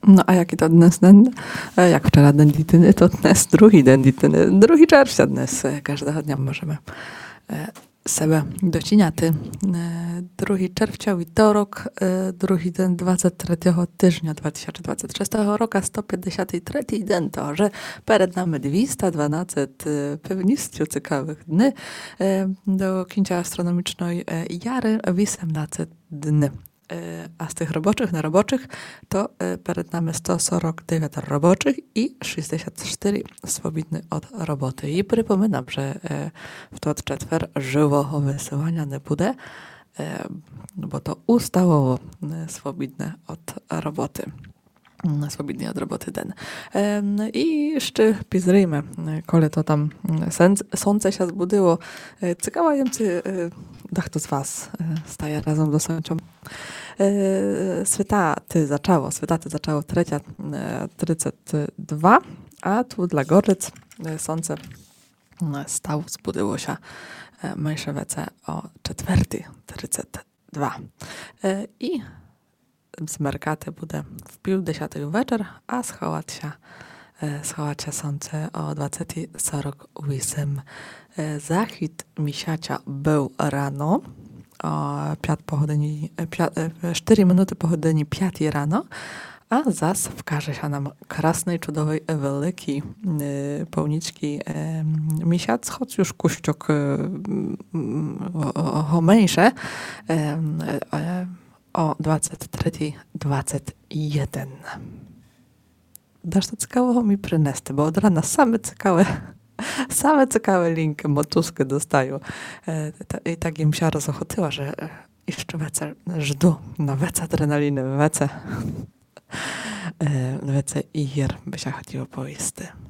No a jaki to dnes den? Jak wczoraj den dityny, to dnes drugi den dityny. 2 czerwca dnes. Każdego dnia możemy себе дочиняти. 2 червня, вівторок, другий день 23-го тижня 2026 року, 153-й день. Тож перед нами 212 pewnistu ciekawych dni do kінця astronomicznej jary, 18 dni. A z tych roboczych na roboczych to перед нами 149 roboczych i 64 swobodne od roboty. I przypominam, że w ten czwartek żywego wysyłania nie będzie, bo to ustawowo swobodne od roboty. Swobodnie od roboty den. I jeszcze pizryjmy, kole to tam słońce się zbudziło. Ciekawający, kto z was staje razem do słońcem. Світати zaczęło 3:32, a tu dla Gorlic słońce stało, zbudziło się mniejsze wece o 4:32. I zmerkaty bude w 9:50 wieczór, a schować się słońce o 20:48. Zachód misiacia był rano o 4 minuty po godzinie 5 rano, a zas wkaże się nam krasnej, cudowej, wielki, pełniczki misiac, choć już kuściok mniejsze, o 23:21. Dasz to ciekawego mi przynesty, bo od rana same ciekawe linki, motusky dostają. I tak im się rozochotyła, że jeszcze wece żdu na wece adrenaliny, wece i hier by się chodziło po isty.